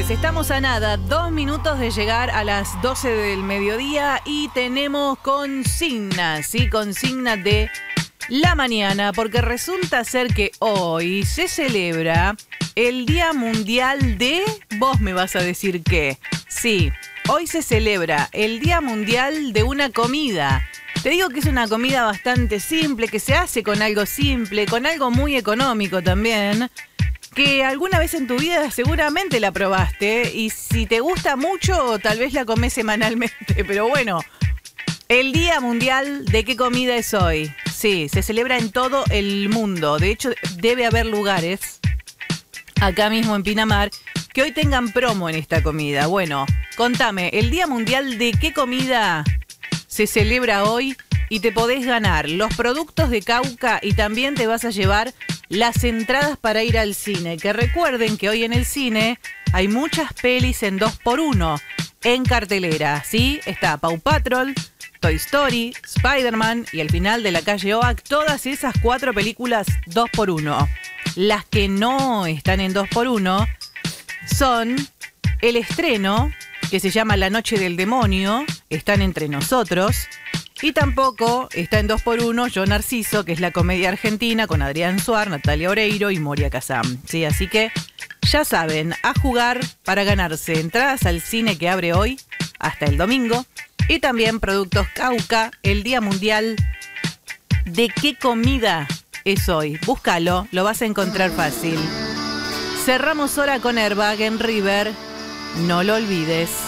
señores, estamos a nada, 2 minutos de llegar a las 12 del mediodía y tenemos consignas, ¿sí? Consigna de la mañana, porque resulta ser que hoy se celebra el Día Mundial de... Vos me vas a decir qué. Sí, hoy se celebra el Día Mundial de una comida. Te digo que es una comida bastante simple, que se hace con algo simple, con algo muy económico también, que alguna vez en tu vida seguramente la probaste y si te gusta mucho tal vez la comés semanalmente, pero bueno, el Día Mundial de qué comida es hoy. Sí, se celebra en todo el mundo, de hecho debe haber lugares acá mismo en Pinamar que hoy tengan promo en esta comida. Bueno, contame, el Día Mundial de qué comida se celebra hoy y te podés ganar los productos de Cauca y también te vas a llevar las entradas para ir al cine. Que recuerden que hoy en el cine hay muchas pelis en 2x1 en cartelera, ¿sí? Está Paw Patrol, Toy Story, Spider-Man y El final de la calle Oak. Todas esas 4 películas 2x1. Las que no están en 2x1 son el estreno, que se llama La Noche del Demonio, Están entre nosotros. Y tampoco está en 2x1 Yo Narciso, que es la comedia argentina con Adrián Suar, Natalia Oreiro y Moria Kazam. Sí, así que ya saben, a jugar para ganarse entradas al cine que abre hoy hasta el domingo. Y también productos Cauca, el Día Mundial de qué comida es hoy. Búscalo, lo vas a encontrar fácil. Cerramos hora con Airbag en River. No lo olvides.